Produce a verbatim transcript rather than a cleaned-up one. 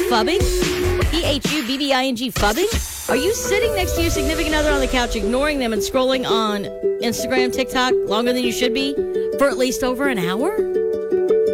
phubbing? P H U B B I N G, phubbing? Are you sitting next to your significant other on the couch, ignoring them and scrolling on Instagram, TikTok longer than you should be for at least over an hour?